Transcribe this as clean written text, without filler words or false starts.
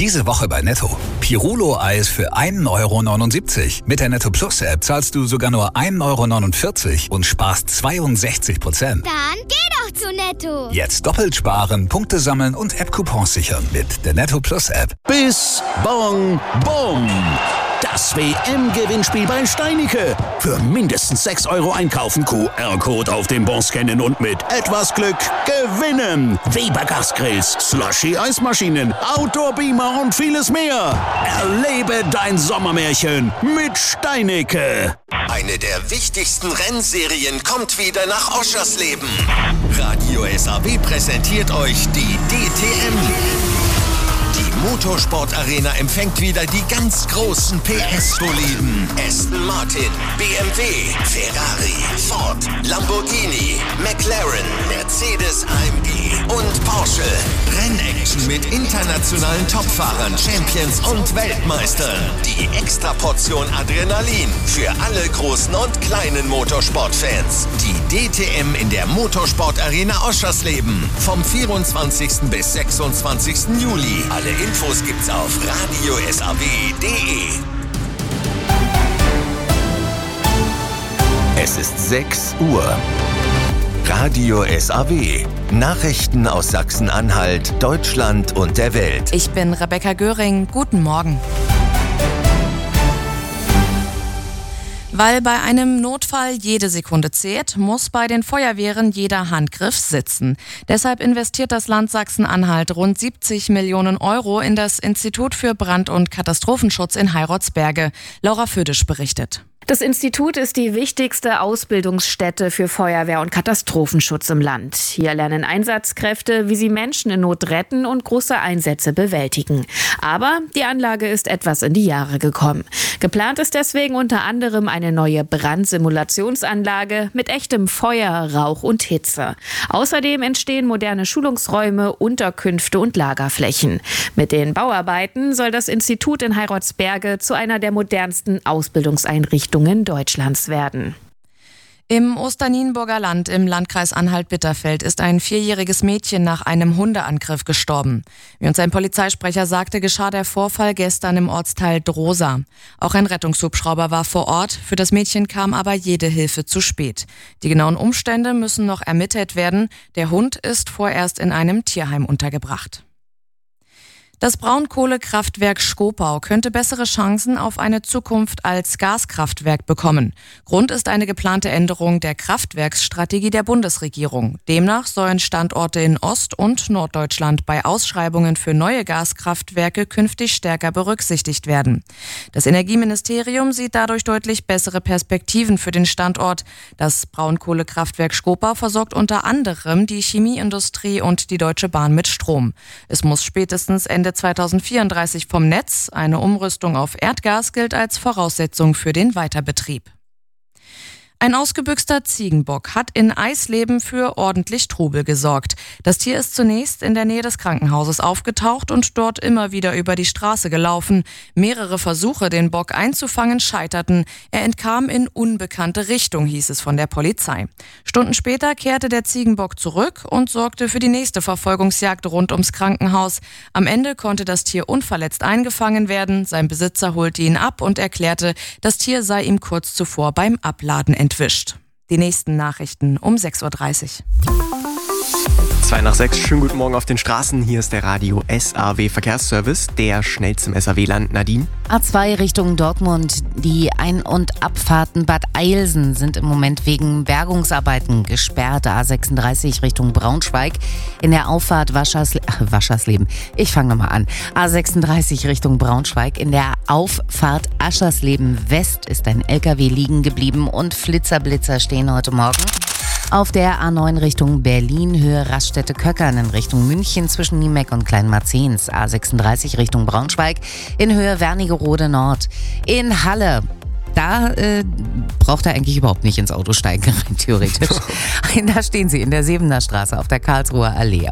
Diese Woche bei Netto. Pirulo-Eis für 1,79 €. Mit der Netto Plus App zahlst du sogar nur 1,49 € und sparst 62%. Dann geh doch zu Netto. Jetzt doppelt sparen, Punkte sammeln und App-Coupons sichern mit der Netto Plus App. Bis Bon Bom. Das WM-Gewinnspiel bei Steinicke. Für mindestens 6 € einkaufen, QR-Code auf den Bon scannen und mit etwas Glück gewinnen. Weber Gasgrills, Slushy-Eismaschinen, Outdoor-Beamer und vieles mehr. Erlebe dein Sommermärchen mit Steinicke. Eine der wichtigsten Rennserien kommt wieder nach Oschersleben. Radio SAW präsentiert euch die DTM. Die Motorsport-Arena empfängt wieder die ganz großen PS-Boliden. Aston Martin, BMW, Ferrari, Ford, Lamborghini, McLaren, Mercedes AMG und Porsche. Rennaction mit internationalen Topfahrern, Champions und Weltmeistern. Die Extraportion Adrenalin für alle großen und kleinen Motorsportfans. Die DTM in der Motorsport-Arena Oschersleben. Vom 24. bis 26. Juli. Alle Infos gibt's auf radiosaw.de. Es ist 6 Uhr. Radio SAW. Nachrichten aus Sachsen-Anhalt, Deutschland und der Welt. Ich bin Rebecca Göring. Guten Morgen. Weil bei einem Notfall jede Sekunde zählt, muss bei den Feuerwehren jeder Handgriff sitzen. Deshalb investiert das Land Sachsen-Anhalt rund 70 Millionen € in das Institut für Brand- und Katastrophenschutz in Heirotsberge. Laura Födisch berichtet. Das Institut ist die wichtigste Ausbildungsstätte für Feuerwehr- und Katastrophenschutz im Land. Hier lernen Einsatzkräfte, wie sie Menschen in Not retten und große Einsätze bewältigen. Aber die Anlage ist etwas in die Jahre gekommen. Geplant ist deswegen unter anderem eine neue Brandsimulationsanlage mit echtem Feuer, Rauch und Hitze. Außerdem entstehen moderne Schulungsräume, Unterkünfte und Lagerflächen. Mit den Bauarbeiten soll das Institut in Heirotsberge zu einer der modernsten Ausbildungseinrichtungen Deutschlands werden. Im Osternienburger Land im Landkreis Anhalt-Bitterfeld ist ein 4-jähriges Mädchen nach einem Hundeangriff gestorben. Wie uns ein Polizeisprecher sagte, geschah der Vorfall gestern im Ortsteil Drosa. Auch ein Rettungshubschrauber war vor Ort. Für das Mädchen kam aber jede Hilfe zu spät. Die genauen Umstände müssen noch ermittelt werden. Der Hund ist vorerst in einem Tierheim untergebracht. Das Braunkohlekraftwerk Schkopau könnte bessere Chancen auf eine Zukunft als Gaskraftwerk bekommen. Grund ist eine geplante Änderung der Kraftwerksstrategie der Bundesregierung. Demnach sollen Standorte in Ost- und Norddeutschland bei Ausschreibungen für neue Gaskraftwerke künftig stärker berücksichtigt werden. Das Energieministerium sieht dadurch deutlich bessere Perspektiven für den Standort. Das Braunkohlekraftwerk Schkopau versorgt unter anderem die Chemieindustrie und die Deutsche Bahn mit Strom. Es muss spätestens Ende 2034 vom Netz. Eine Umrüstung auf Erdgas gilt als Voraussetzung für den Weiterbetrieb. Ein ausgebüxter Ziegenbock hat in Eisleben für ordentlich Trubel gesorgt. Das Tier ist zunächst in der Nähe des Krankenhauses aufgetaucht und dort immer wieder über die Straße gelaufen. Mehrere Versuche, den Bock einzufangen, scheiterten. Er entkam in unbekannte Richtung, hieß es von der Polizei. Stunden später kehrte der Ziegenbock zurück und sorgte für die nächste Verfolgungsjagd rund ums Krankenhaus. Am Ende konnte das Tier unverletzt eingefangen werden. Sein Besitzer holte ihn ab und erklärte, das Tier sei ihm kurz zuvor beim Abladen entwischt. Die nächsten Nachrichten um 6.30 Uhr. 5:02. Schönen guten Morgen auf den Straßen. Hier ist der Radio SAW Verkehrsservice, der schnell zum SAW-Land. Nadine? A2 Richtung Dortmund. Die Ein- und Abfahrten Bad Eilsen sind im Moment wegen Bergungsarbeiten gesperrt. A36 Richtung Braunschweig. In der Auffahrt Waschersleben. Ich fange nochmal an. A36 Richtung Braunschweig. In der Auffahrt Aschersleben West ist ein LKW liegen geblieben und Flitzer stehen heute Morgen. Auf der A9 Richtung Berlin, Höhe Raststätte-Köckern in Richtung München zwischen Niemeck und Kleinmarzens. A36 Richtung Braunschweig in Höhe Wernigerode Nord. In Halle, da braucht er eigentlich überhaupt nicht ins Auto steigen, rein theoretisch. Da stehen sie in der Sebener Straße auf der Karlsruher Allee.